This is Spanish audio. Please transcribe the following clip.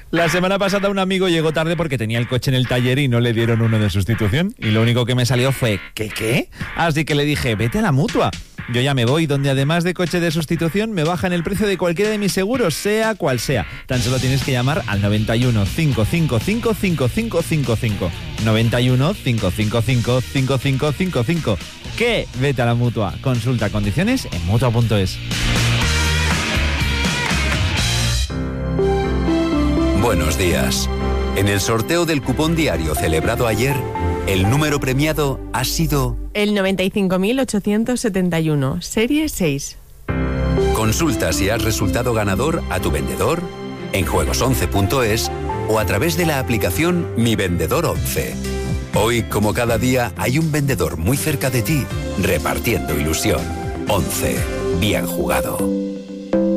La semana pasada un amigo llegó tarde porque tenía el coche en el taller y no le dieron uno de sustitución. Y lo único que me salió fue, ¿qué? Así que le dije, vete a la Mutua. Yo ya me voy, donde además de coche de sustitución me bajan el precio de cualquiera de mis seguros, sea cual sea. Tan solo tienes que llamar al 91 555 5555. 91 555 5555. ¿Qué? Vete a la Mutua. Consulta condiciones en Mutua.es. Buenos días. En el sorteo del cupón diario celebrado ayer, el número premiado ha sido el 95.871, serie 6. Consulta si has resultado ganador a tu vendedor, en juegos11.es o a través de la aplicación Mi Vendedor 11. Hoy, como cada día, hay un vendedor muy cerca de ti, repartiendo ilusión. 11. Bien jugado.